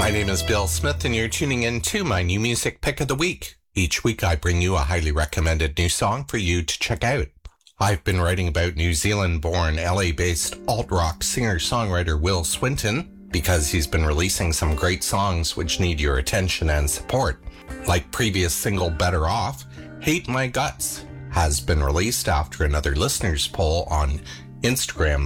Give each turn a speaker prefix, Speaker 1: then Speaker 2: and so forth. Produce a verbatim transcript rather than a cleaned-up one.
Speaker 1: My name is Bill Smith, and you're tuning in to my new music pick of the week. Each week I bring you a highly recommended new song for you to check out. I've been writing about New Zealand-born, L A-based alt-rock singer-songwriter Will Swinton because he's been releasing some great songs which need your attention and support. Like previous single Better Off, Hate My Guts has been released after another listeners poll on Instagram